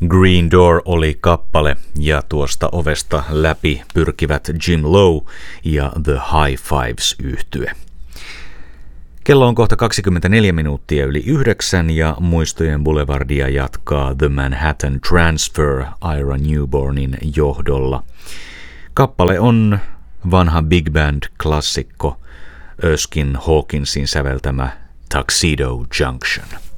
Green Door oli kappale ja tuosta ovesta läpi pyrkivät Jim Lowe ja The High Fives -yhtye. Kello on kohta 24 minuuttia yli 9 ja Muistojen Boulevardia jatkaa The Manhattan Transfer Ira Newbornin johdolla. Kappale on vanha big band-klassikko Erskine Hawkinsin säveltämä Tuxedo Junction.